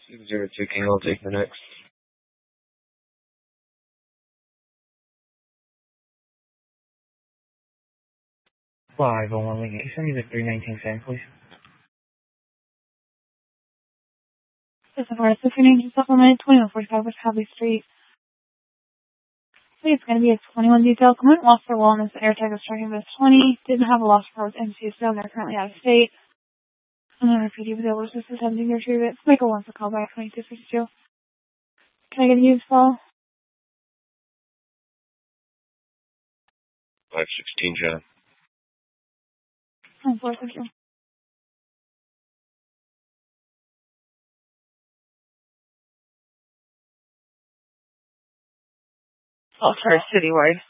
602 King, I'll take the next. 501 Link, send me the 319 Sam, please. This is Horace, if your name is supplement 2145 West Hadley Street. It's going to be a 21 detail. Comment lost their wellness. Air tag is tracking this 20. Didn't have a lost report with NCSO. They're currently out of state. And then repeat with the this is attempting to retrieve it. Michael wants to call back 2252. Can I get a used call? 516 John. 4, thank you. Oh, sorry, citywide.